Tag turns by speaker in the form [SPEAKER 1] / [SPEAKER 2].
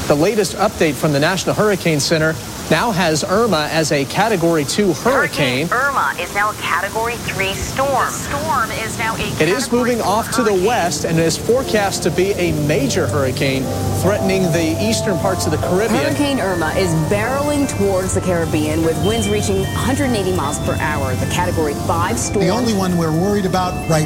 [SPEAKER 1] The latest update from the National Hurricane Center now has Irma as a Category 2 hurricane.
[SPEAKER 2] Irma is now a Category 3 storm. The storm is now a Category
[SPEAKER 1] It is moving off to the west and is forecast to be a major hurricane threatening the eastern parts of the Caribbean.
[SPEAKER 3] Hurricane Irma is barreling towards the Caribbean with winds reaching 180 miles per hour. The Category 5 storm.
[SPEAKER 4] The only one we're worried about right